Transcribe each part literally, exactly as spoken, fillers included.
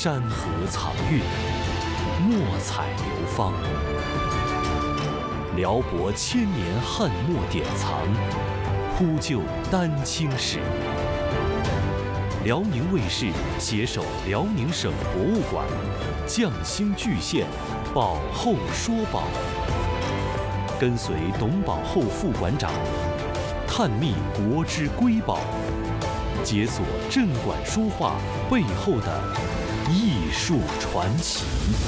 山河藏韵，墨彩流芳。辽博千年汉墨典藏，铺就丹青史。辽宁卫视携手辽宁省博物馆，匠心巨献，宝后说宝。跟随董宝后副馆长，探秘国之瑰宝，解锁镇馆书画背后的艺术传奇。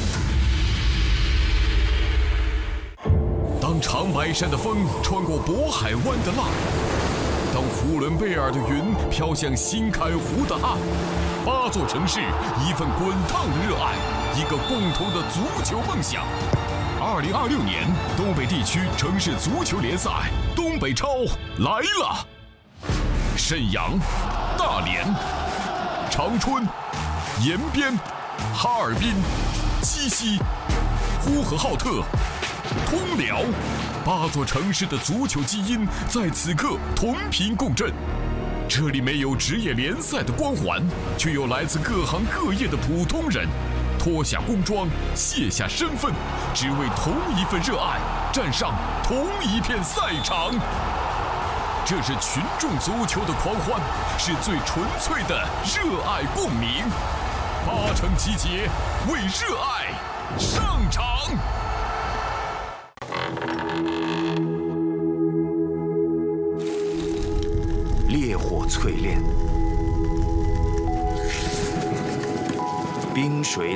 当长白山的风穿过渤海湾的浪，当呼伦贝尔的云飘向新开湖的岸，八座城市，一份滚烫的热爱，一个共同的足球梦想。二零二六年东北地区城市足球联赛东北超来了！沈阳、大连、长春、延边、哈尔滨、鸡西、呼和浩特、通辽，八座城市的足球基因在此刻同频共振。这里没有职业联赛的光环，却有来自各行各业的普通人，脱下工装，卸下身份，只为同一份热爱，站上同一片赛场。这是群众足球的狂欢，是最纯粹的热爱共鸣。八城集结，为热爱上场。 烈火淬炼，冰水